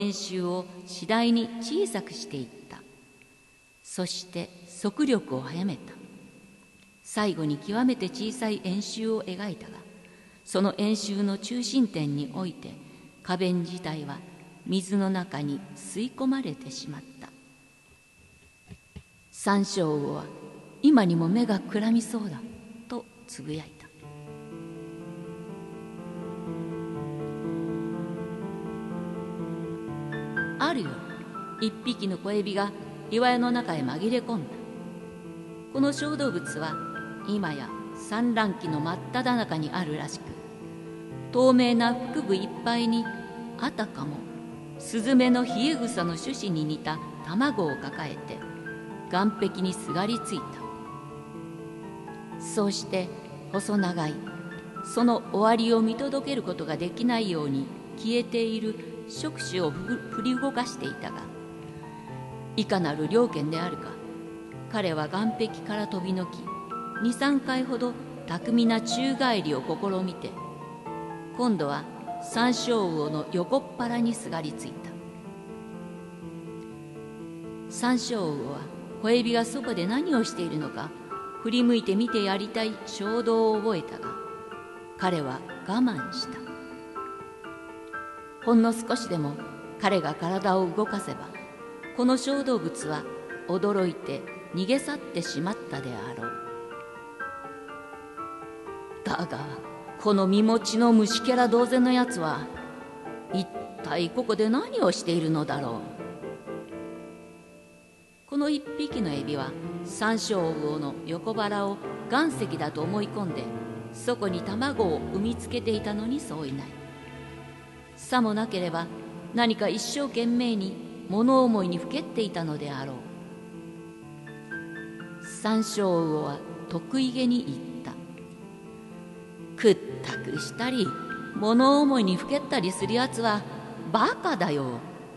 円周を次第に小さくしていった。そして速力を速めた。最後に極めて小さい円周を描いたが、その円周の中心点において花弁自体は水の中に吸い込まれてしまった。山椒魚は今にも目がくらみそうだとつぶやいた。ある夜、一匹の小エビが岩屋の中へ紛れ込んだ。この小動物は今や産卵期の真っ只中にあるらしく、透明な腹部いっぱいにあたかもスズメのヒエグサの種子に似た卵を抱えて岸壁にすがりついた。そうして細長いその終わりを見届けることができないように消えている触手を振り動かしていたが、いかなる猟犬であるか、彼は岸壁から飛びのき、2、3回ほど巧みな宙返りを試みて、今度は山椒魚の横っ腹にすがりついた。山椒魚は小エビがそこで何をしているのか振り向いて見てやりたい衝動を覚えたが、彼は我慢した。ほんの少しでも彼が体を動かせば、この小動物は驚いて逃げ去ってしまったであろう。だがこの身持ちの虫けら同然のやつは一体ここで何をしているのだろう。この一匹のエビは山椒魚の横腹を岩石だと思い込んで、そこに卵を産みつけていたのに相違ない。さもなければ何か一生懸命に物思いにふけっていたのであろう。山椒魚は得意げに言った。くったくしたり物思いにふけったりするやつはバカだよ。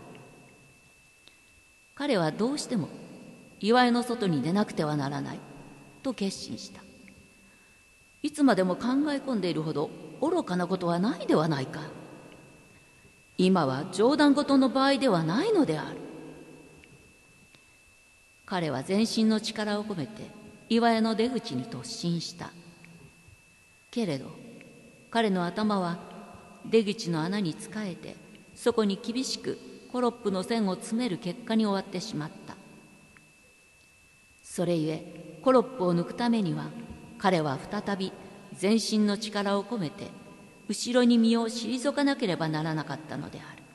彼はどうしても岩井の外に出なくてはならないと決心した。いつまでも考え込んでいるほど愚かなことはないではないか。今は冗談事の場合ではないのである。彼は全身の力を込めて岩屋の出口に突進した。けれど彼の頭は出口の穴につかえて、そこに厳しくコロップの線を詰める結果に終わってしまった。それゆえコロップを抜くためには、彼は再び全身の力を込めて後ろに身を退かなければならなかったのである。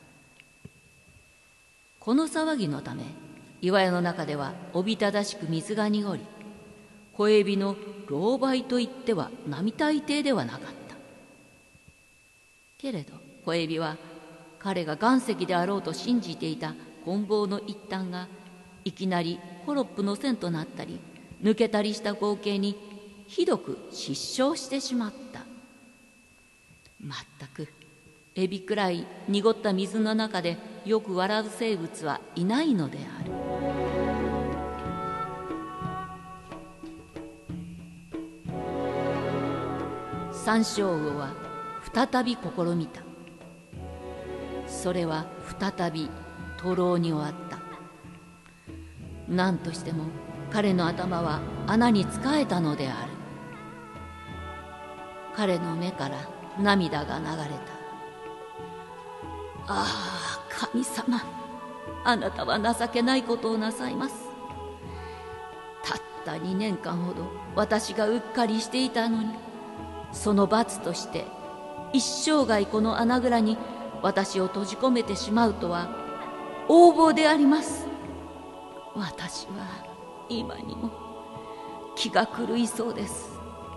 この騒ぎのため岩屋の中ではおびただしく水が濁り、小エビの狼狽といっては並大抵ではなかった。けれど小エビは彼が岩石であろうと信じていた棍棒の一端がいきなりコロップの線となったり抜けたりした光景にひどく失笑してしまった。まったくエビくらい濁った水の中でよく笑う生物はいないのである。山椒魚は再び試みた。それは再び徒労に終わった。何としても彼の頭は穴につかえたのである。彼の目から涙が流れた。ああ、神様、あなたは情けないことをなさいます。たった2年間ほど私がうっかりしていたのに、その罰として一生涯この穴蔵に私を閉じ込めてしまうとは横暴であります。私は今にも気が狂いそうです。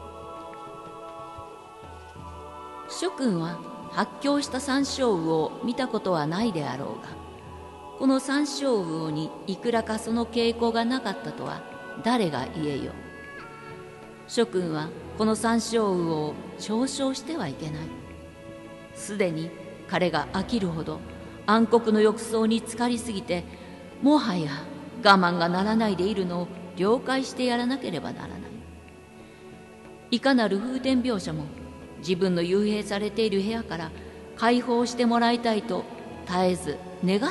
諸君は発狂した山椒魚を見たことはないであろうが、この山椒魚にいくらかその傾向がなかったとは誰が言えよ。諸君はこの山椒魚を嘲笑してはいけない。すでに彼が飽きるほど暗黒の浴槽に浸かりすぎて、もはや我慢がならないでいるのを了解してやらなければならない。いかなる風天描写も自分の幽閉されている部屋から解放してもらいたいと絶えず願っ